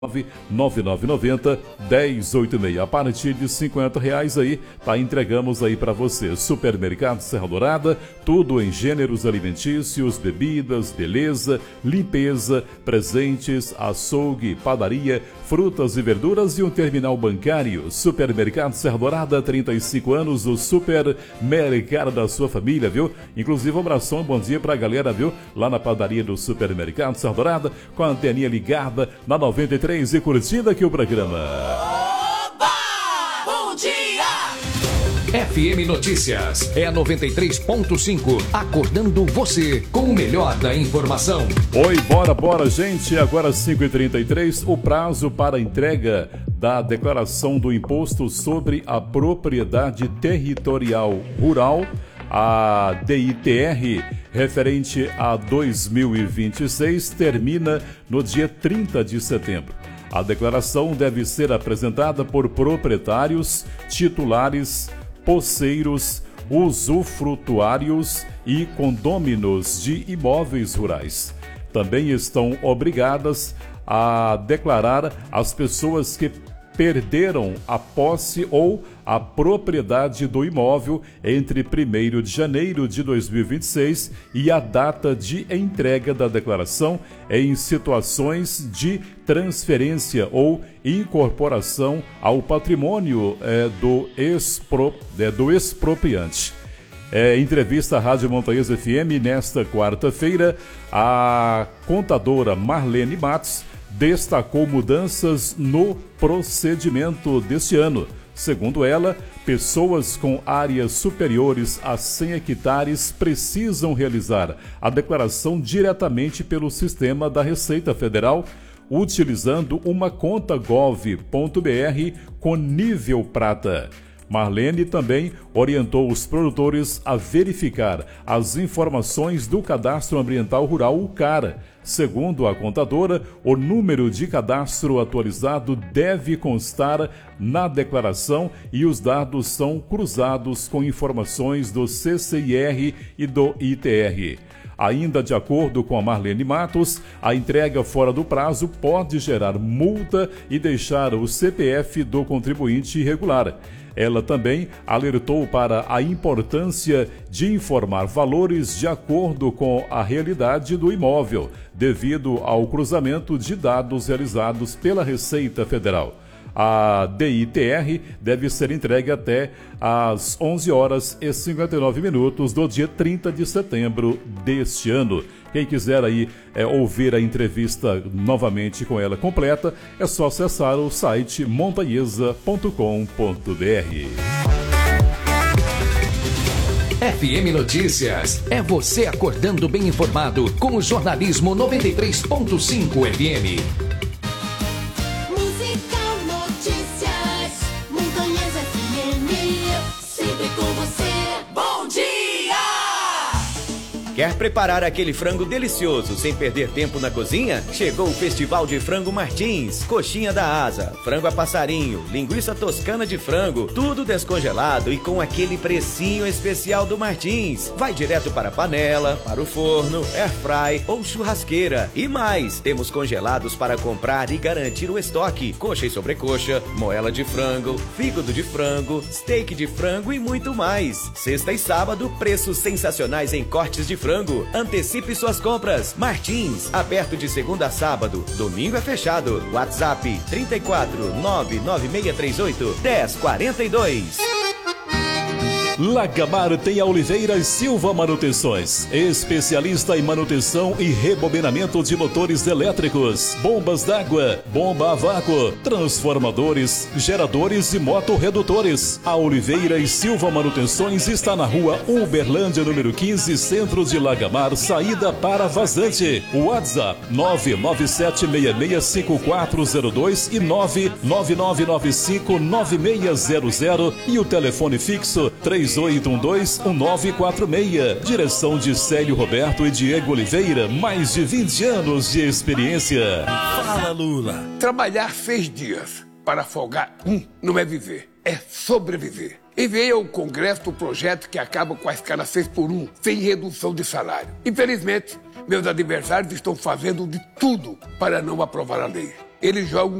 9990 1086. A partir de R$50 aí, entregamos aí para você. Supermercado Serra Dourada, tudo em gêneros alimentícios, bebidas, beleza, limpeza, presentes, açougue, padaria, frutas e verduras e um terminal bancário. Supermercado Serra Dourada, 35 anos, o supermercado da sua família, viu? Inclusive, um abração, bom dia pra galera, viu? Lá na padaria do Supermercado Serra Dourada, com a anteninha ligada na 93 e curtindo aqui o programa. Oba! Bom dia! FM Notícias é a 93.5, acordando você com o melhor da informação. Oi, bora, gente. Agora 5h33, o prazo para entrega da declaração do Imposto sobre a Propriedade Territorial Rural, a DITR, referente a 2026, termina no dia 30 de setembro. A declaração deve ser apresentada por proprietários, titulares, posseiros, usufrutuários e condôminos de imóveis rurais. Também estão obrigadas a declarar as pessoas que perderam a posse ou a propriedade do imóvel entre 1º de janeiro de 2026 e a data de entrega da declaração em situações de transferência ou incorporação ao patrimônio do expropriante. Entrevista à Rádio Montanhesa FM nesta quarta-feira, a contadora Marlene Matos destacou mudanças no procedimento deste ano. Segundo ela, pessoas com áreas superiores a 100 hectares precisam realizar a declaração diretamente pelo sistema da Receita Federal, utilizando uma conta gov.br com nível prata. Marlene também orientou os produtores a verificar as informações do Cadastro Ambiental Rural, o CAR. Segundo a contadora, o número de cadastro atualizado deve constar na declaração e os dados são cruzados com informações do CCIR e do ITR. Ainda de acordo com a Marlene Matos, a entrega fora do prazo pode gerar multa e deixar o CPF do contribuinte irregular. Ela também alertou para a importância de informar valores de acordo com a realidade do imóvel, devido ao cruzamento de dados realizados pela Receita Federal. A DITR deve ser entregue até às 11h59 do dia 30 de setembro deste ano. Quem quiser aí ouvir a entrevista novamente com ela completa, é só acessar o site montanhesa.com.br. FM Notícias é você acordando bem informado com o jornalismo 93.5 FM. Quer preparar aquele frango delicioso sem perder tempo na cozinha? Chegou o Festival de Frango Martins, coxinha da asa, frango a passarinho, linguiça toscana de frango, tudo descongelado e com aquele precinho especial do Martins. Vai direto para a panela, para o forno, airfry ou churrasqueira. E mais, temos congelados para comprar e garantir o estoque. Coxa e sobrecoxa, moela de frango, fígado de frango, steak de frango e muito mais. Sexta e sábado, preços sensacionais em cortes de frango. Antecipe suas compras. Martins, aberto de segunda a sábado. Domingo é fechado. WhatsApp 34 99638 1042. Lagamar tem a Oliveira Silva Manutenções, especialista em manutenção e rebobinamento de motores elétricos, bombas d'água, bomba a vácuo, transformadores, geradores e motorredutores. A Oliveira Silva Manutenções está na rua Uberlândia, número 15, centro de Lagamar, saída para Vazante. WhatsApp 997665402 e 999959600 e o telefone fixo 3812-1946. Direção de Célio Roberto e Diego Oliveira, mais de 20 anos de experiência. Fala, Lula. Trabalhar 6 dias para folgar não é viver, é sobreviver. Enviei ao Congresso o projeto que acaba com a escala 6x1, sem redução de salário. Infelizmente, meus adversários estão fazendo de tudo para não aprovar a lei. eles jogam